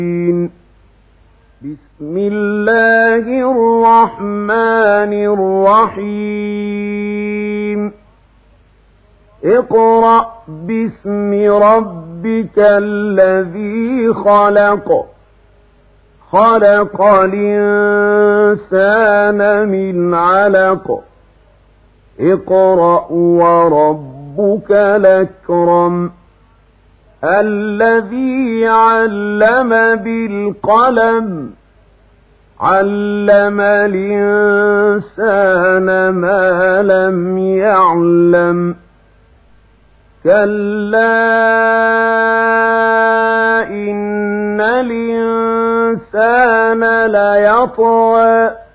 بسم الله الرحمن الرحيم اقرأ باسم ربك الذي خلق خلق الإنسان من علق اقرأ وربك الأكرم الذي علم بالقلم علم الإنسان ما لم يعلم كلا إن الإنسان ليطغى